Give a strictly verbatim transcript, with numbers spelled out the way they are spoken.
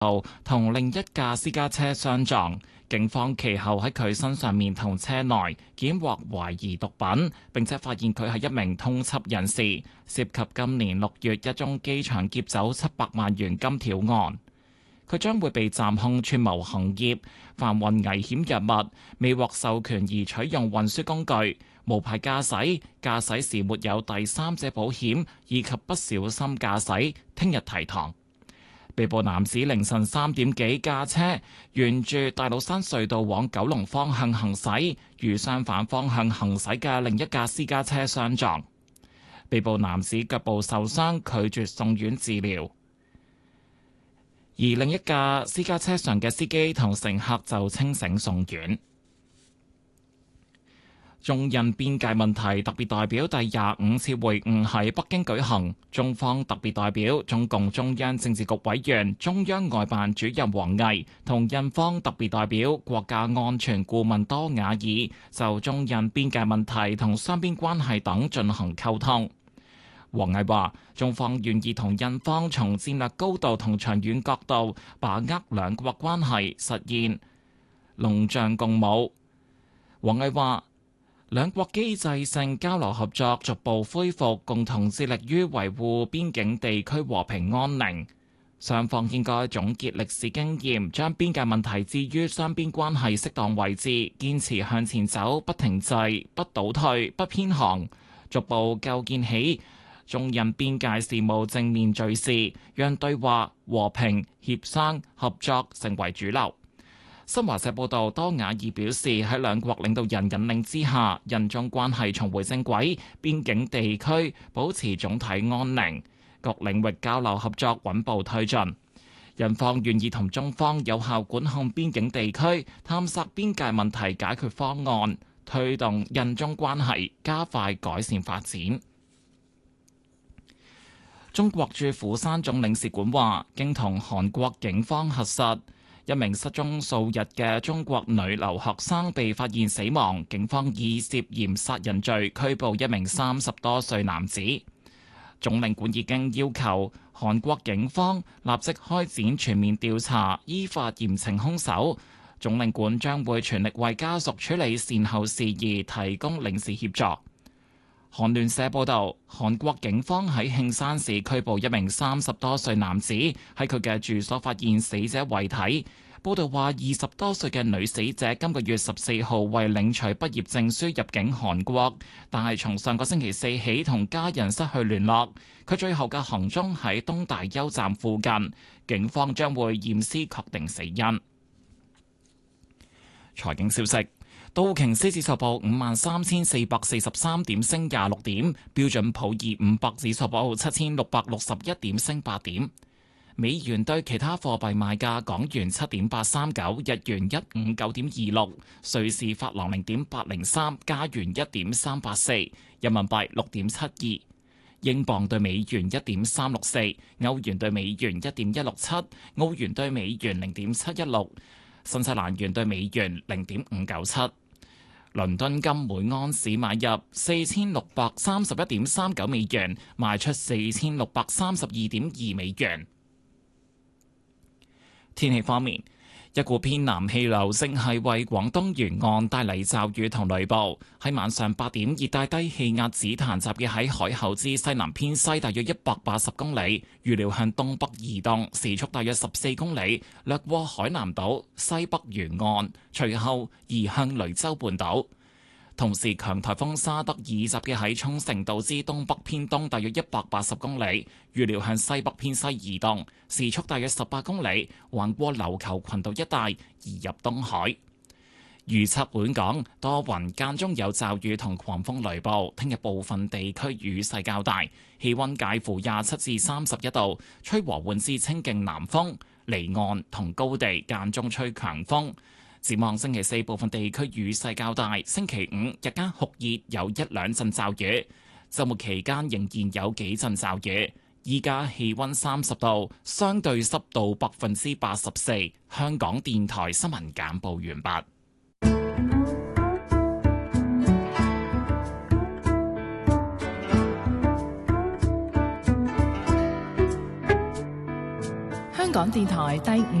後同另一架私家車相撞。警方其後喺佢身上面同車內檢獲懷疑毒品，並且發現佢係一名通緝人士，涉及今年六月一宗機場劫走七百萬元金條案。佢將會被暫控串謀行業、販運危險藥物、未獲授權而取用運輸工具、無牌駕駛、駕駛時沒有第三者保險以及不小心駕駛，聽日提堂。被捕男子凌晨三點幾駕車沿住大老山隧道往九龍方向行駛，與相反方向行駛嘅另一架私家車相撞。被捕男子腳部受傷，拒絕送院治療，而另一架私家車上嘅司機同乘客就清醒送院。中印邊界問題特別代表第廿五次會晤喺北京舉行，中方特別代表中共中央政治局委員、中央外辦主任王毅同印方特別代表國家安全顧問多瓦爾就中印邊界問題同雙邊關係等進行溝通。王毅話：中方願意同印方從戰略高度同長遠角度把握兩國關係，實現龍象共舞。王毅話：兩國機制性交流合作逐步恢復，共同致力於維護邊境地區和平安寧。雙方應該總結歷史經驗，將邊界問題置於雙邊關係適當位置，堅持向前走，不停滯、不倒退、不偏航，逐步構建起中印邊界事務正面敘事，讓對話、和平、協商、合作成為主流。新華社報道，多瓦爾表示，喺兩國領導人引領之下，印中關係重回正軌，邊境地區保持總體安寧，各領域交流合作穩步推進。印方願意同中方有效管控邊境地區，探索邊界問題解決方案，推動印中關係加快改善發展。中國駐釜山總領事館話，經同韓國警方核實，一名失蹤數日嘅中國女留學生被發現死亡，警方以涉嫌殺人罪拘捕一名三十多歲男子。總領館已經要求韓國警方立即開展全面調查，依法嚴懲兇手。總領館將會全力為家屬處理善後事宜提供領事協助。韓聯社報導，韓國警方喺慶山市拘捕一名三十多歲男子，喺佢嘅住所發現死者遺體。報導話，二十多歲嘅女死者今個月十四號為領取畢業證書入境韓國，但係從上個星期四起同家人失去聯絡。佢最後嘅行蹤喺東大邱站附近，警方將會驗屍確定死因。財經消息。道瓊斯指數報五萬三千四百四十三點，升廿六點；標準普爾五百指數報七千六百六十一點，升八點。美元對其他貨幣賣價：港元七點八三九，日元一五九點二六，瑞士法郎零點八零三，加元一點三八四，人民幣六點七二，英鎊對美元一點三六四，歐元對美元一點一六七，澳元對美元零點七一六，新西蘭元對美元零點五九七。倫敦金每盎司買入四千六百三十一點三九美元，賣出四千六百三十二點二美元。天氣方面，一股偏南氣流正係為廣東沿岸帶嚟驟雨同雷暴。喺晚上八點，熱帶低氣壓指壇集結喺海口之西南偏西大約一百八十公里，預料向東北移動，時速大約十四公里，掠過海南島西北沿岸，隨後移向雷州半島。同時，強颱風沙德爾集結喺沖繩島之東北偏東大約一百八十公里，預料向西北偏西移動，時速大約十八公里，橫過琉球群島一帶，移入東海。預測本港多雲間中有驟雨同狂風雷暴，聽日部分地區雨勢較大，氣溫介乎廿七至三十一度，吹和緩至清勁南風，離岸同高地間中吹強風。展望星期四部分地區雨勢較大，星期五日間酷熱，有一兩陣驟雨，週末期間仍然有幾陣驟雨。依家氣溫三十度，相對濕度百分之八十四。香港電台新聞簡報完畢。 香香港電台第五